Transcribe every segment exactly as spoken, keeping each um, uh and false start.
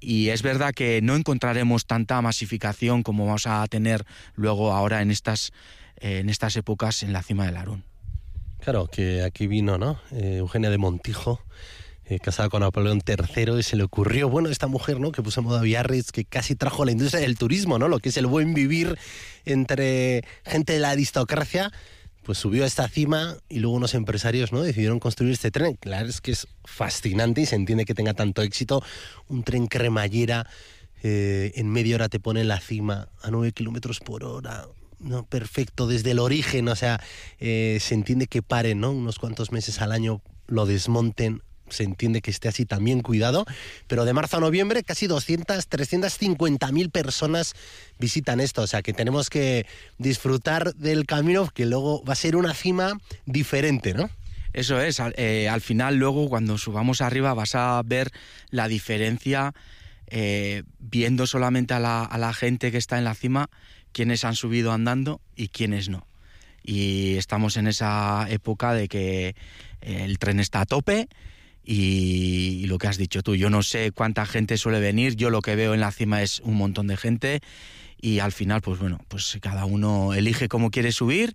y es verdad que no encontraremos tanta masificación como vamos a tener luego ahora en estas, eh, en estas épocas en la cima del Arún. Claro, que aquí vino, ¿no? Eh, Eugenia de Montijo, eh, casada con Napoleón tercero, y se le ocurrió, bueno, esta mujer, ¿no?, que puso en moda a Biarritz, que casi trajo la industria del turismo, ¿no?, lo que es el buen vivir entre gente de la aristocracia, pues subió a esta cima y luego unos empresarios, ¿no?, decidieron construir este tren. Claro, es que es fascinante y se entiende que tenga tanto éxito. Un tren cremallera, eh, en media hora te pone en la cima a nueve kilómetros por hora. No, perfecto, desde el origen, o sea, eh, se entiende que paren, ¿no?, unos cuantos meses al año, lo desmonten, se entiende que esté así también cuidado, pero de marzo a noviembre casi doscientas, trescientas cincuenta mil personas visitan esto, o sea que tenemos que disfrutar del camino, que luego va a ser una cima diferente, ¿no? Eso es, eh, al final luego cuando subamos arriba vas a ver la diferencia, eh, viendo solamente a la, a la gente que está en la cima, quiénes han subido andando y quiénes no. Y estamos en esa época de que el tren está a tope y, y lo que has dicho tú, yo no sé cuánta gente suele venir, yo lo que veo en la cima es un montón de gente y al final pues bueno, pues cada uno elige cómo quiere subir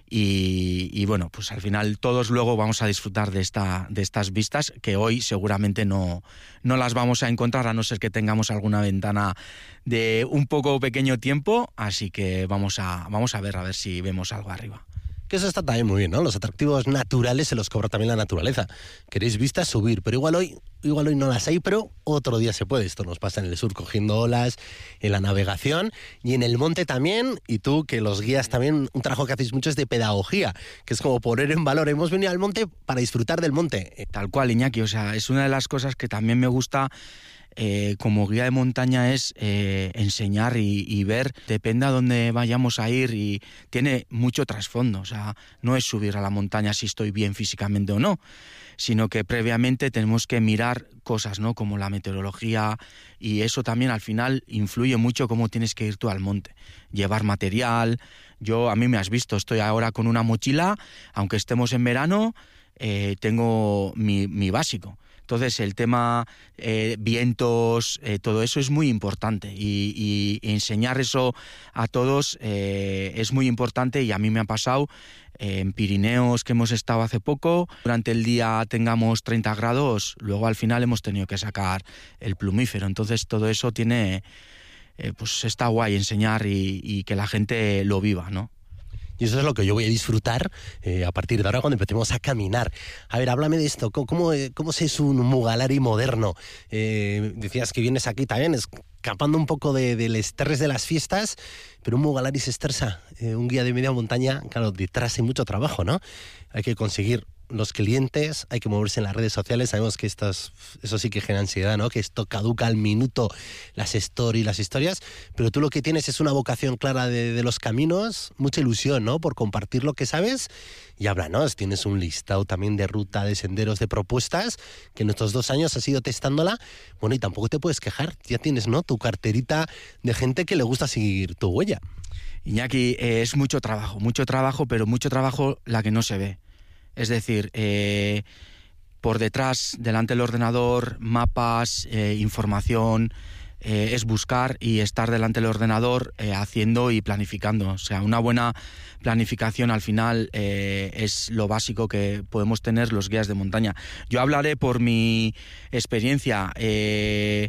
y, y bueno, pues al final todos luego vamos a disfrutar de esta de estas vistas que hoy seguramente no, no las vamos a encontrar a no ser que tengamos alguna ventana de un poco pequeño tiempo, así que vamos a, vamos a ver a ver si vemos algo arriba. Que eso está también muy bien, ¿no? Los atractivos naturales se los cobra también la naturaleza. Queréis vistas, subir, pero igual hoy, igual hoy no las hay, pero otro día se puede. Esto nos pasa en el sur cogiendo olas, en la navegación y en el monte también. Y tú, que los guías también, un trabajo que hacéis mucho es de pedagogía, que es como poner en valor. Hemos venido al monte para disfrutar del monte. Tal cual, Iñaki, o sea, es una de las cosas que también me gusta Eh, como guía de montaña es eh, enseñar y, y ver, depende a dónde vayamos a ir y tiene mucho trasfondo, o sea, no es subir a la montaña si estoy bien físicamente o no, sino que previamente tenemos que mirar cosas, ¿no?, como la meteorología y eso también al final influye mucho cómo tienes que ir tú al monte, llevar material. Yo, a mí me has visto, estoy ahora con una mochila, aunque estemos en verano, eh, tengo mi, mi básico. Entonces el tema eh, vientos, eh, todo eso es muy importante y, y enseñar eso a todos eh, es muy importante y a mí me ha pasado eh, en Pirineos que hemos estado hace poco, durante el día tengamos treinta grados, luego al final hemos tenido que sacar el plumífero, entonces todo eso tiene, eh, pues está guay enseñar y, y que la gente lo viva, ¿no? Y eso es lo que yo voy a disfrutar eh, a partir de ahora cuando empecemos a caminar. A ver, háblame de esto. ¿Cómo, cómo, cómo se es un Mugalari moderno? Eh, decías que vienes aquí también escapando un poco de, del estrés de las fiestas, pero un Mugalari se estresa. Eh, un guía de media montaña, claro, detrás hay mucho trabajo, ¿no? Hay que conseguir los clientes, hay que moverse en las redes sociales, sabemos que estas, eso sí que genera ansiedad, ¿no?, que esto caduca al minuto, las stories, las historias, pero tú lo que tienes es una vocación clara de, de los caminos, mucha ilusión, ¿no?, por compartir lo que sabes, y háblanos, tienes un listado también de ruta, de senderos, de propuestas, que en estos dos años has ido testándola, bueno, y tampoco te puedes quejar, ya tienes, ¿no?, tu carterita de gente que le gusta seguir tu huella. Iñaki, eh, es mucho trabajo, mucho trabajo, pero mucho trabajo la que no se ve. Es decir, eh, por detrás, delante del ordenador, mapas, eh, información, eh, es buscar y estar delante del ordenador eh, haciendo y planificando. O sea, una buena planificación al final eh, es lo básico que podemos tener los guías de montaña. Yo hablaré por mi experiencia. Eh,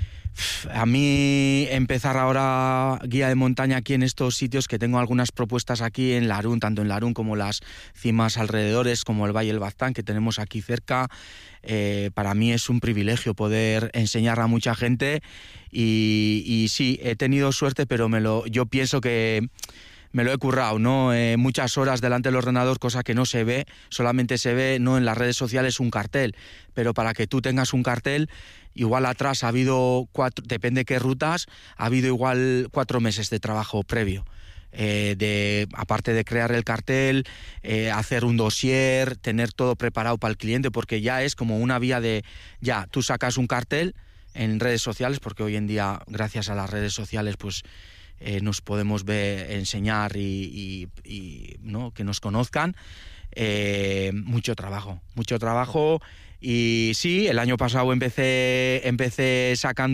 A mí empezar ahora guía de montaña aquí en estos sitios, que tengo algunas propuestas aquí en Larún, tanto en Larún como las cimas alrededores, como el Valle del Baztán que tenemos aquí cerca, eh, para mí es un privilegio poder enseñar a mucha gente y, y sí, he tenido suerte, pero me lo, yo pienso que me lo he currado, ¿no? Eh, muchas horas delante del ordenador, cosa que no se ve, solamente se ve, no en las redes sociales, un cartel, pero para que tú tengas un cartel, igual atrás ha habido, cuatro, depende qué rutas, ha habido igual cuatro meses de trabajo previo. Eh, de, aparte de crear el cartel, eh, hacer un dossier, tener todo preparado para el cliente, porque ya es como una vía de, ya, tú sacas un cartel en redes sociales, porque hoy en día, gracias a las redes sociales, pues eh, nos podemos ver, enseñar y, y, y ¿no?, que nos conozcan. Eh, mucho trabajo, mucho trabajo y sí, el año pasado empecé, empecé sacando